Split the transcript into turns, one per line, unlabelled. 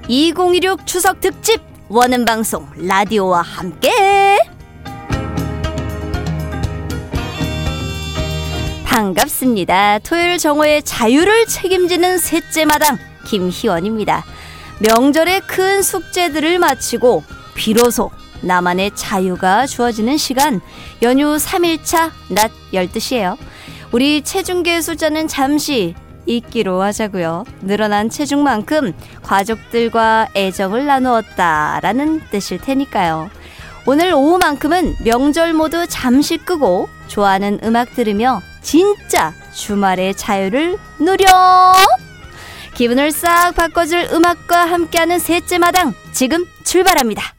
2016 추석 특집 원음 방송 라디오와 함께 반갑습니다. 토요일 정오의 자유를 책임지는 셋째 마당 김희원입니다. 명절의 큰 숙제들을 마치고 비로소 나만의 자유가 주어지는 시간, 연휴 3일차 낮 12시예요. 우리 체중계 숫자는 잠시 잊기로 하자고요. 늘어난 체중만큼 가족들과 애정을 나누었다라는 뜻일 테니까요. 오늘 오후만큼은 명절 모두 잠시 끄고 좋아하는 음악 들으며 진짜 주말의 자유를 누려! 기분을 싹 바꿔줄 음악과 함께하는 셋째 마당 지금 출발합니다.